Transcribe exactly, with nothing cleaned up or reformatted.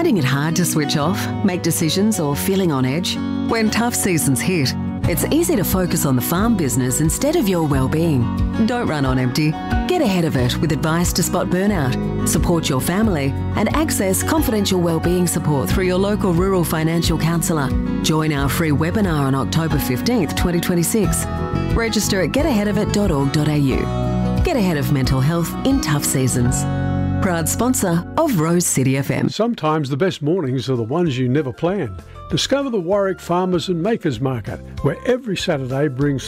Finding it hard to switch off, make decisions or feeling on edge? When tough seasons hit, it's easy to focus on the farm business instead of your well-being. Don't run on empty. Get ahead of it with advice to spot burnout, support your family and access confidential well-being support through your local rural financial counsellor. Join our free webinar on October fifteenth, twenty twenty-six. Register at get ahead of it dot org dot a u. Get ahead of mental health in tough seasons. Proud sponsor of Rose City F M. Sometimes the best mornings are the ones you never planned. Discover the Warwick Farmers and Makers Market, where every Saturday brings